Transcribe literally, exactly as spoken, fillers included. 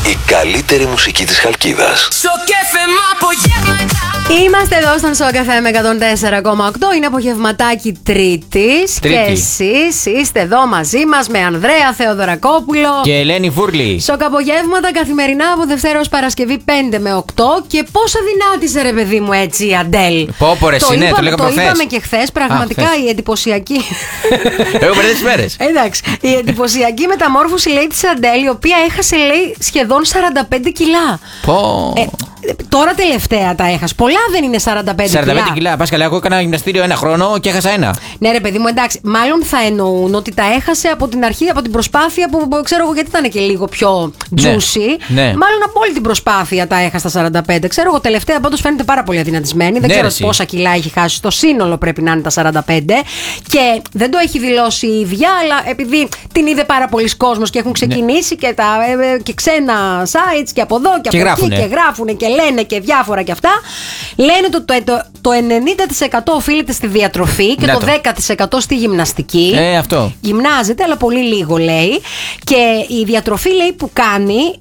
Η καλύτερη μουσική της Χαλκίδας. Είμαστε εδώ στον Σοκ εφ εμ εκατόν τέσσερα κόμμα οκτώ. Είναι απογευματάκι Τρίτης. Τρίτη. Και εσείς είστε εδώ μαζί μας με Ανδρέα Θεοδωρακόπουλο Και Ελένη Φούρλη. Σοκ απογεύματα καθημερινά από Δευτέρα ως Παρασκευή πέντε με οκτώ. Και πόσο δυνάτησε ρε παιδί μου έτσι η Αντέλ. Πω πω ρε Το, συνέ, είπα, το λέγαμε το προχθές. είπαμε και χθες. Πραγματικά Α, χθες. η εντυπωσιακή Έχω περάσει τις μέρες. Εντάξει, η εντυπωσιακή μεταμόρφωση λέει της Αντέλ, η οποία έχασε λέει σχεδόν σαράντα πέντε κιλά. Πω. Ε, τώρα τελευταία τα έχασε. Πολλά δεν είναι σαράντα πέντε, σαράντα πέντε κιλά. κιλά. Πας καλά, εγώ έκανα γυμναστήριο ένα χρόνο και έχασα ένα. Ναι, ρε παιδί μου, εντάξει. Μάλλον θα εννοούν ότι τα έχασε από την αρχή, από την προσπάθεια που ξέρω εγώ, γιατί ήταν και λίγο πιο juicy. Ναι. Μάλλον από όλη την προσπάθεια τα έχασε στα σαράντα πέντε. Ξέρω εγώ, τελευταία πάντως φαίνεται πάρα πολύ αδυνατισμένη. Δεν Ναι, ξέρω ρε, εσύ. πόσα κιλά έχει χάσει. Στο σύνολο πρέπει να είναι τα σαράντα πέντε. Και δεν το έχει δηλώσει η ίδια, αλλά επειδή την είδε πάρα πολλοί κόσμος και έχουν ξεκινήσει και, τα, ε, και ξένα sites και από εδώ και, Και από γράφουνε. εκεί και γράφουνε και λένε και διάφορα και αυτά. Λένε ότι το, το, το ενενήντα τοις εκατό οφείλεται στη διατροφή και Να το το. δέκα τοις εκατό στη γυμναστική. Ε, αυτό. Γυμνάζεται, αλλά πολύ λίγο λέει. Και η διατροφή λέει που κάνει